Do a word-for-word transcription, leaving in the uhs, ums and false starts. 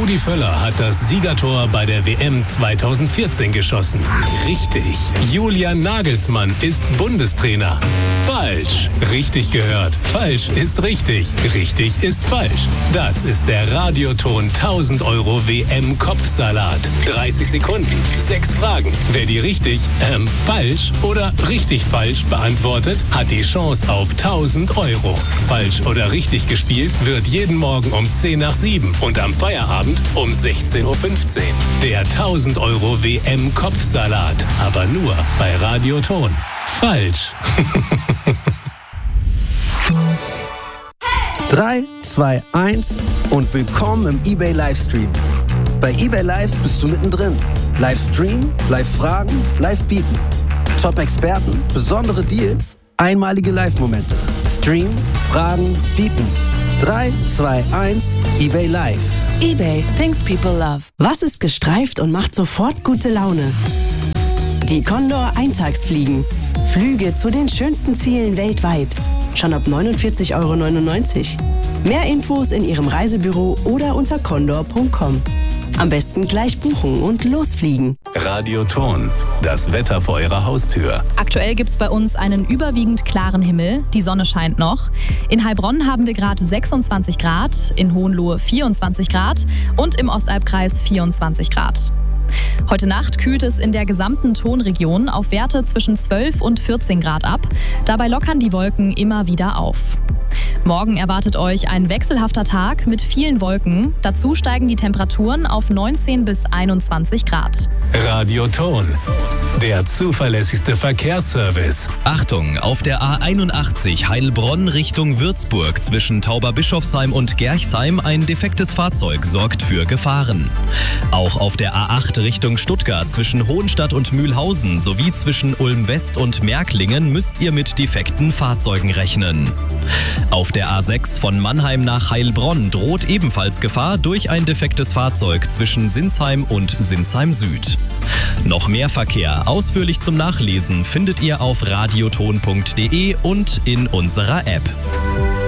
Rudi Völler hat das Siegertor bei der W M zweitausendvierzehn geschossen. Richtig. Julian Nagelsmann ist Bundestrainer. Falsch. Richtig gehört. Falsch ist richtig. Richtig ist falsch. Das ist der Radioton tausend Euro W M-Kopfsalat. dreißig Sekunden, sechs Fragen. Wer die richtig, ähm, falsch oder richtig falsch beantwortet, hat die Chance auf tausend Euro. Falsch oder richtig gespielt wird jeden Morgen um zehn nach sieben und am Feierabend um sechzehn Uhr fünfzehn. Der tausend Euro W M-Kopfsalat. Aber nur bei Radioton. Falsch. drei, zwei, eins und willkommen im eBay Livestream. Bei eBay Live bist du mittendrin. Livestream, Live-Fragen, Live-Bieten. Top-Experten, besondere Deals, einmalige Live-Momente. Stream, Fragen, Bieten. drei, zwei, eins, eBay Live. eBay, things people love. Was ist gestreift und macht sofort gute Laune? Die Condor Eintagsfliegen. Flüge zu den schönsten Zielen weltweit. Schon ab neunundvierzig Euro neunundneunzig. Mehr Infos in Ihrem Reisebüro oder unter condor punkt com. Am besten gleich buchen und losfliegen. Radioton, das Wetter vor Ihrer Haustür. Aktuell gibt es bei uns einen überwiegend klaren Himmel. Die Sonne scheint noch. In Heilbronn haben wir gerade sechsundzwanzig Grad, in Hohenlohe vierundzwanzig Grad und im Ostalbkreis vierundzwanzig Grad. Heute Nacht kühlt es in der gesamten Tonregion auf Werte zwischen zwölf und vierzehn Grad ab. Dabei lockern die Wolken immer wieder auf. Morgen erwartet euch ein wechselhafter Tag mit vielen Wolken. Dazu steigen die Temperaturen auf neunzehn bis einundzwanzig Grad. Radioton, der zuverlässigste Verkehrsservice. Achtung, auf der A einundachtzig Heilbronn Richtung Würzburg zwischen Tauberbischofsheim und Gerchsheim ein defektes Fahrzeug sorgt für Gefahren. Auch auf der A acht Richtung Stuttgart zwischen Hohenstadt und Mühlhausen sowie zwischen Ulm-West und Märklingen müsst ihr mit defekten Fahrzeugen rechnen. Auf der A sechs von Mannheim nach Heilbronn droht ebenfalls Gefahr durch ein defektes Fahrzeug zwischen Sinsheim und Sinsheim Süd. Noch mehr Verkehr ausführlich zum Nachlesen findet ihr auf radioton punkt de und in unserer App.